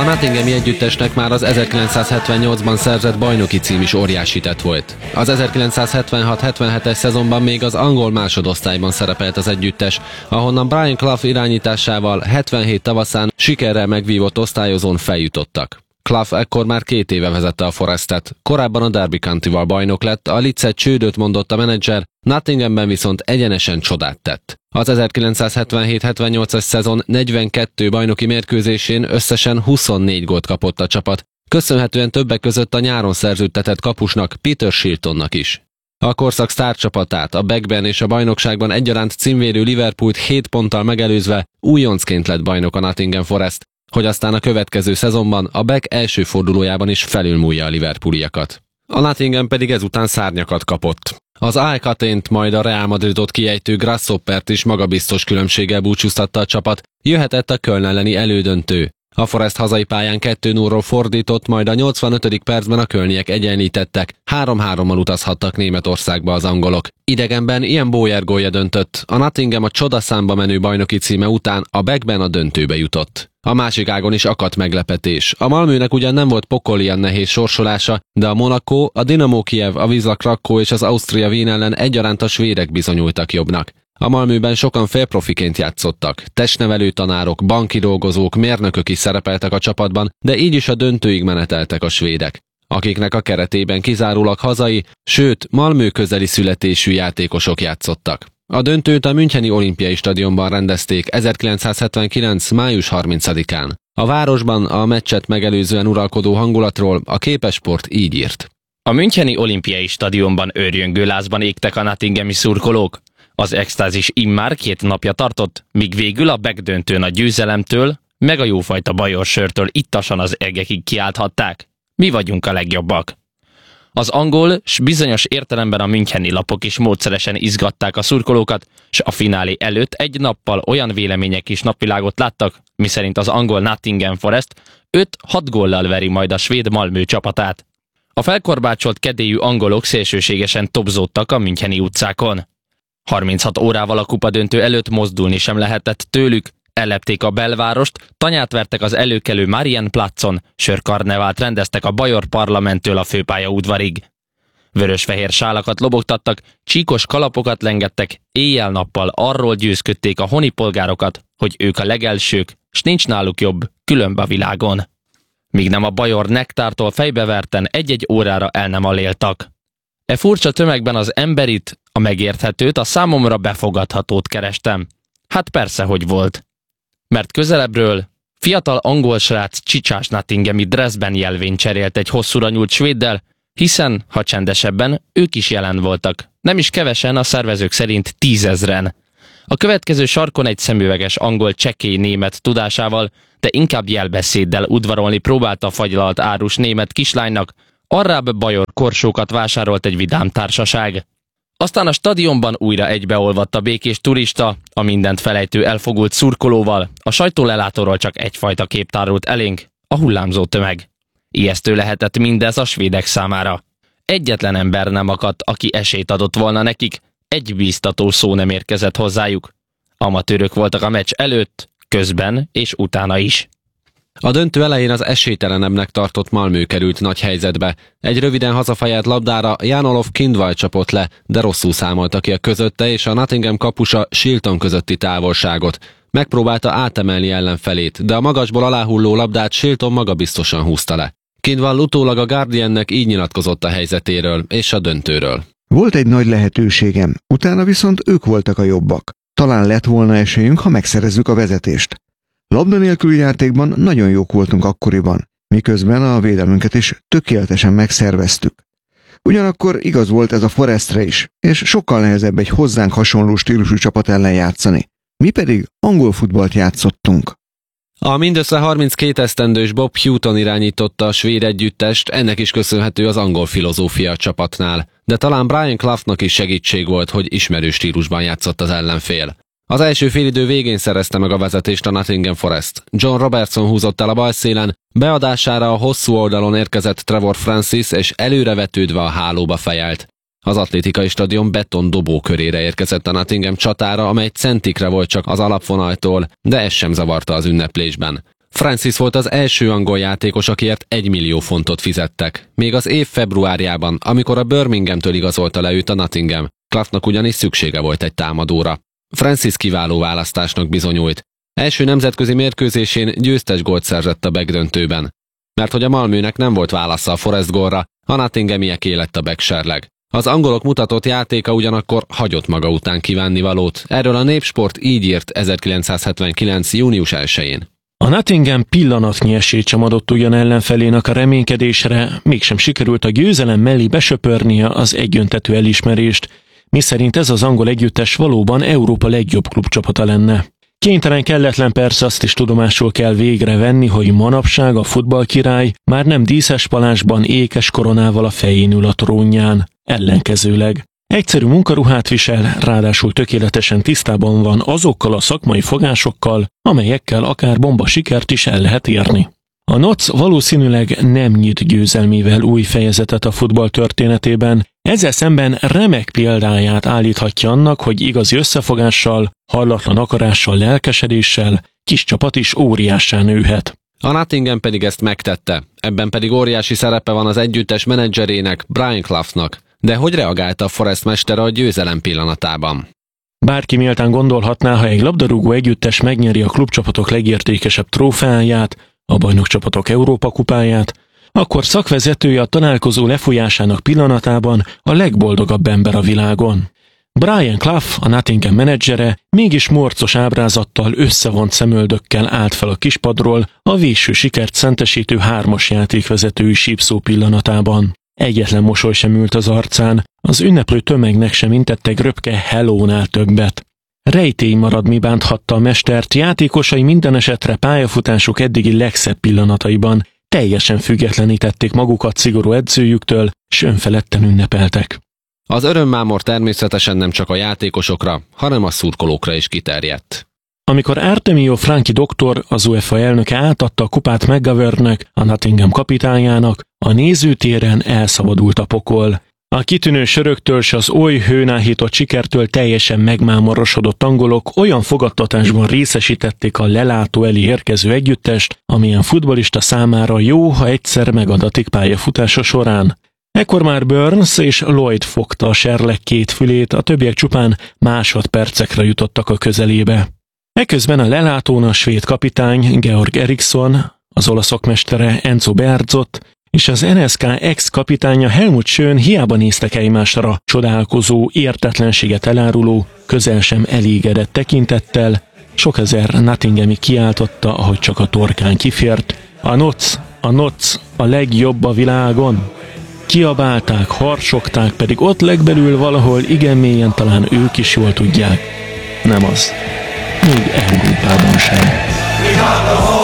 Nottinghami együttesnek már az 1978-ban szerzett bajnoki cím is óriási tett volt. Az 1976-77-es szezonban még az angol másodosztályban szerepelt az együttes, ahonnan Brian Clough irányításával 77 tavaszán sikerrel megvívott osztályozón feljutottak. Clough ekkor már 2 éve vezette a Forestet, korábban a Derby Countyval bajnok lett, a Leedset csődöt mondott a menedzser, Nottinghamben viszont egyenesen csodát tett. Az 1977-78-as szezon 42 bajnoki mérkőzésén összesen 24 gólt kapott a csapat, köszönhetően többek között a nyáron szerződtetett kapusnak, Peter Shiltonnak is. A korszak sztárcsapatát, a BEC-ben és a bajnokságban egyaránt címvédő Liverpoolt 7 ponttal megelőzve újoncként lett bajnok a Nottingham Forest, hogy aztán a következő szezonban a BEC első fordulójában is felülmúlja a liverpooliakat. A Nottingham pedig ezután szárnyakat kapott. Az Alcatént, majd a Real Madridot kiejtő Grasshoppert is magabiztos különbséggel búcsúztatta a csapat, jöhetett a Köln elleni elődöntő. A Forest hazai pályán 2-0-ról fordított, majd a 85. percben a kölniek egyenlítettek, 3-3-mal utazhattak Németországba az angolok. Idegenben Ian Bowyer gólja döntött, a Nottingham a csodaszámba menő bajnoki címe után a BEC-ben a döntőbe jutott. A másik ágon is akadt meglepetés. A Malmönek ugyan nem volt pokolian nehéz sorsolása, de a Monaco, a Dinamo Kiev, a Wisla Kraków és az Austria Wien ellen egyaránt a svédek bizonyultak jobbnak. A Malmöben sokan félprofiként játszottak, testnevelő tanárok, banki dolgozók, mérnökök is szerepeltek a csapatban, de így is a döntőig meneteltek a svédek, akiknek a keretében kizárólag hazai, sőt Malmö közeli születésű játékosok játszottak. A döntőt a Müncheni Olimpiai Stadionban rendezték 1979. május 30-án. A városban a meccset megelőzően uralkodó hangulatról a Képesport így írt. A Müncheni Olimpiai Stadionban őrjöngő lázban égtek a nottinghami szurkolók. Az extázis immár 2 napja tartott, míg végül a BEC döntőn a győzelemtől, meg a jófajta bajor sörtől ittasan az egekig kiálthatták. Mi vagyunk a legjobbak. Az angol, s bizonyos értelemben a müncheni lapok is módszeresen izgatták a szurkolókat, s a finálé előtt egy nappal olyan vélemények is napvilágot láttak, miszerint az angol Nottingham Forest 5-6 góllal veri majd a svéd Malmö csapatát. A felkorbácsolt kedélyű angolok szélsőségesen tobzódtak a müncheni utcákon. 36 órával a kupadöntő előtt mozdulni sem lehetett tőlük, ellepték a belvárost, tanyát vertek az előkelő Marienplatzon, sörkarnevált rendeztek a Bajor parlamenttől a főpálya udvarig. Vörös-fehér sálakat lobogtattak, csíkos kalapokat lengettek, éjjel-nappal arról győzködték a honi polgárokat, hogy ők a legelsők, s nincs náluk jobb, különb a világon. Míg nem a Bajor nektártól fejbeverten egy-egy órára el nem aléltak. E furcsa tömegben az emberit, a megérthetőt, a számomra befogadhatót kerestem. Hát persze, hogy volt. Mert közelebbről fiatal angol srác csicsás nottinghami dressben jelvén cserélt egy hosszúra nyúlt svéddel, hiszen, ha csendesebben, ők is jelen voltak. Nem is kevesen, a szervezők szerint 10 000-en. A következő sarkon egy szemüveges angol csekély német tudásával, de inkább jelbeszéddel udvarolni próbálta a fagylalt árus német kislánynak, arrább bajor korsókat vásárolt egy vidám társaság. Aztán a stadionban újra egybeolvadt a békés turista, a mindent felejtő elfogult szurkolóval, a sajtólelátóról csak egyfajta kép tárult elénk, a hullámzó tömeg. Ijesztő lehetett mindez a svédek számára. Egyetlen ember nem akadt, aki esélyt adott volna nekik, egy bíztató szó nem érkezett hozzájuk. Amatőrök voltak a meccs előtt, közben és utána is. A döntő elején az esélytelenebbnek tartott Malmö került nagy helyzetbe. Egy röviden hazafejelt labdára Jan-Olof Kindval csapott le, de rosszul számolta ki a közötte és a Nottingham kapusa Shilton közötti távolságot. Megpróbálta átemelni ellenfelét, de a magasból aláhulló labdát Shilton magabiztosan húzta le. Kindval utólag a Guardiannek így nyilatkozott a helyzetéről és a döntőről. Volt egy nagy lehetőségem, utána viszont ők voltak a jobbak. Talán lett volna esélyünk, ha megszerezzük a vezetést. Labda nélküli játékban nagyon jók voltunk akkoriban, miközben a védelmünket is tökéletesen megszerveztük. Ugyanakkor igaz volt ez a Forestre is, és sokkal nehezebb egy hozzánk hasonló stílusú csapat ellen játszani. Mi pedig angol futballt játszottunk. A mindössze 32 esztendős Bob Houghton irányította a svéd együttest, ennek is köszönhető az angol filozófia a csapatnál, de talán Brian Cloughnak is segítség volt, hogy ismerő stílusban játszott az ellenfél. Az első félidő végén szerezte meg a vezetést a Nottingham Forest. John Robertson húzott el a balszélen, beadására a hosszú oldalon érkezett Trevor Francis, és előrevetődve a hálóba fejelt. Az atlétikai stadion beton dobó körére érkezett a Nottingham csatára, amely centikre volt csak az alapvonaltól, de ez sem zavarta az ünneplésben. Francis volt az első angol játékos, akiért 1 millió fontot fizettek. Még az év februárjában, amikor a Birminghamtől igazolta le őt a Nottingham. Cloughnak ugyanis szüksége volt egy támadóra. Francis kiváló választásnak bizonyult. Első nemzetközi mérkőzésén győztes gólt szerzett a backdöntőben. Mert hogy a Malmönek nem volt válasza a Forest gólra, a Nottinghamieké lett a backserleg. Az angolok mutatott játéka ugyanakkor hagyott maga után kívánnivalót. Erről a Népsport így írt 1979. június 1-én. A Nottingham pillanatnyi esélyt sem adott ugyan ellenfelének a reménykedésre, mégsem sikerült a győzelem mellé besöpörnie az egyöntetű elismerést, miszerint ez az angol együttes valóban Európa legjobb klubcsapata lenne. Kénytelen kelletlen persze azt is tudomásul kell végre venni, hogy manapság a futballkirály már nem díszes palásban ékes koronával a fején ül a trónján. Ellenkezőleg egyszerű munkaruhát visel, ráadásul tökéletesen tisztában van azokkal a szakmai fogásokkal, amelyekkel akár bomba sikert is el lehet érni. A NOC valószínűleg nem nyit győzelmével új fejezetet a futball történetében, ezzel szemben remek példáját állíthatja annak, hogy igazi összefogással, hallatlan akarással, lelkesedéssel kis csapat is óriássá nőhet. A Nottingham pedig ezt megtette, ebben pedig óriási szerepe van az együttes menedzserének, Brian Cloughnak. De hogy reagálta a Forest mestere a győzelem pillanatában? Bárki méltán gondolhatná, ha egy labdarúgó együttes megnyeri a klubcsapatok legértékesebb trófeáját, a bajnokcsapatok Európa kupáját, akkor szakvezetője a találkozó lefolyásának pillanatában a legboldogabb ember a világon. Brian Clough, a Nottingham menedzsere, mégis morcos ábrázattal, összevont szemöldökkel állt fel a kispadról a végső sikert szentesítő 3-as játékvezetői sípszó pillanatában. Egyetlen mosoly sem ült az arcán, az ünneplő tömegnek sem intettek röpke hellónál többet. Rejtély marad, mi bánthatta a mestert, játékosai minden esetre pályafutásuk eddigi legszebb pillanataiban teljesen függetlenítették magukat szigorú edzőjüktől, s önfeledten ünnepeltek. Az örömmámor természetesen nem csak a játékosokra, hanem a szurkolókra is kiterjedt. Amikor Artemio Franchi doktor, az UEFA elnöke átadta a kupát McGovernnek, a Nottingham kapitányának, a nézőtéren elszabadult a pokol. A kitűnő söröktől s az oly hőnáhított sikertől teljesen megmámorosodott angolok olyan fogadtatásban részesítették a lelátó elé érkező együttest, amilyen futballista számára jó, ha egyszer megadatik pályafutása során. Ekkor már Burns és Lloyd fogta a serleg két fülét, a többiek csupán másodpercekre jutottak a közelébe. Eközben a lelátón a svéd kapitány Georg Eriksson, az olaszok mestere Enzo Bearzot és az NSK ex-kapitánya Helmut Schön hiába néztek egymásra, csodálkozó, értetlenséget eláruló, közel sem elégedett tekintettel, sok ezer nottinghami kiáltotta, ahogy csak a torkán kifért: a NOC, a legjobb a világon! Kiabálták, harsogták, pedig ott legbelül valahol igen mélyen talán ők is jól tudják. Nem az. Még Európában sem.